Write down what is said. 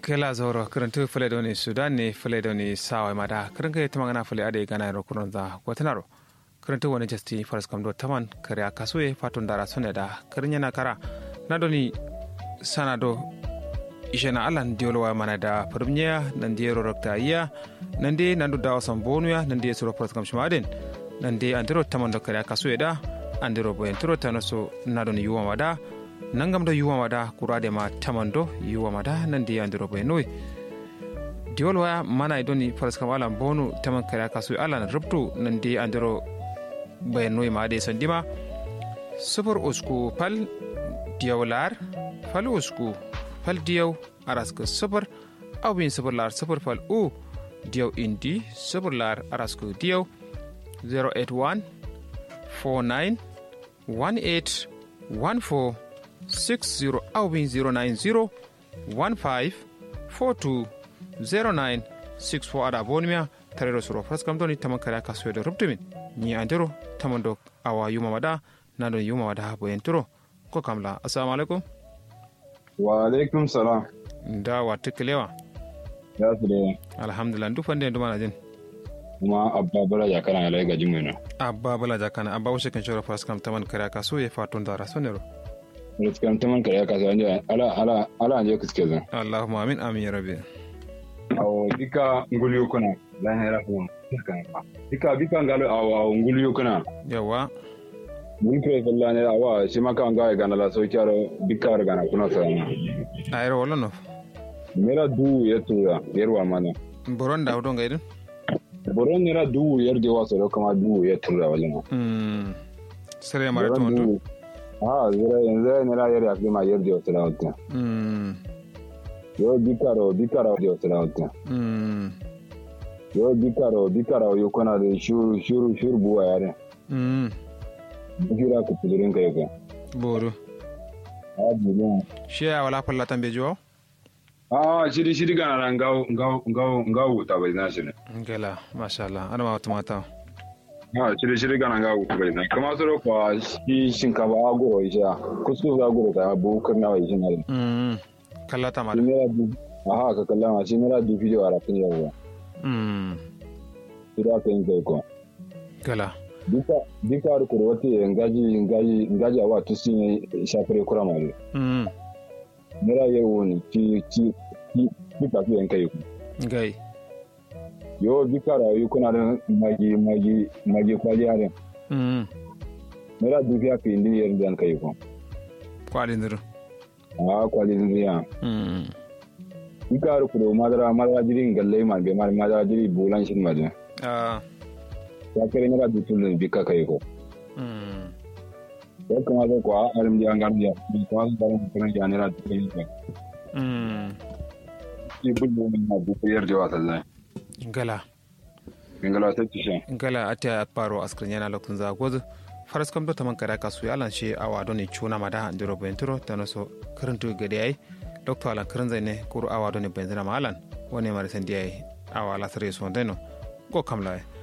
kela zoro karantu fule doni sudan ne fule doni sawa mada karanka ta magana fule ade gana ro kurun za watanaro karantu wani jasti faras kamdo taman kare akasuye fatun dara sone da karinya na kara na doni sanado ishena alan diolwa mana da firmnya nan de ro rokta iya nan de nan da wasan bonuya nan de suro faras kam shmaden nan de andiro taman do kare akasuye da andiro boyen turo tanoso na doni yuwa mada nangam do yuwa mada kurade ma tamando yuwa mada nandi andiro be noy diolwa mana idoni faras kam alan bonu taman kare kasu alan rubtu nandi andiro be noy ma de sandima super usku pal diolar fal usku pal dio araska super awin super lar super pal u dio indi super lar arasku dio 081 49 18 14 60 awin 090 15 42 09 64 ada bonmia tarero suro fraskam doni tamakara kaso da rubtumin ni andero tamando awa yuma mada nado yuma mada bo entro ko kamla assalamu alaikum wa alaikum salam da wa tiklewa ya fide alhamdulillah ndu fande ndu mana jin kuma abba bala jakana ala ga jimuna abba bala jakana abba woshe kan shoro fraskam taman kara kaso ye fatun da rasonero Rutkan taman kare ka sai ala anje kiske zan. Allahumma amin amin ya rabbi. Awo dika nguliyo kuna la hera kuma. Dika ngalo awo nguliyo kuna. Yawa. Mun kai wallahi ne awa shi maka an ga gana la so kyaro dika gana kuna sai. Ayro wala no. Mera du yetuya yerwa mana. Boron da udon gaidin. Boron mera du yerde waso kuma du yetuya wala. Sare mara to zira yanzu ne la yari akima yardi wata wata yo bikaro di wata wata yo bikaro yo kona da shuru buwa yare bikira ku tudurin kai ka boru bugun shi ya wala falla tambe jo shiri gana ngau ta bai na shi ne ngela masha Allah ana ma mata shiri gana ga ku bai na kuma soro kwa shi shinkafa agoro isha kusku za agoro ta bu kana wa isha na kallata ma ka kallama shi mera du video ara tin yawa ida kan kai ko kala dika ru kurwati ngaji awa tusin shafare kurama ne mera yawo ni ci ta fi kai ko gai yo bikara yi kuna da magi kwali yare mera dubiya ka indi yer dan kai ko kwali ndir kwali ndir bikara ku do madara jirin galle ma be madara jiri bulan shin madin ya kare mera dutun bika kai ko ya kuma da ko alim di angar dia ko an da mun ya ne ra dutun ko ibulu na du yer de wata ngala ta tisha ngala ata paro askrin yana lokun za gozu faras kam do taman kara kasu yalan she awa do ne chuna mada andiro bentro tanoso karantu gade ai doctor alan karan zaine kuru awa do ne benzina malan woni mari sandi ai awa la sare so deno go kamla